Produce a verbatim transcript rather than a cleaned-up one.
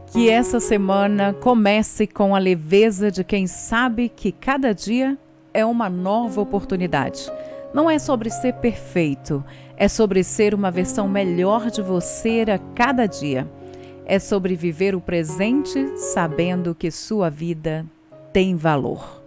Que essa semana comece com a leveza de quem sabe que cada dia é uma nova oportunidade. Não é sobre ser perfeito, é sobre ser uma versão melhor de você a cada dia. É sobre viver o presente sabendo que sua vida tem valor.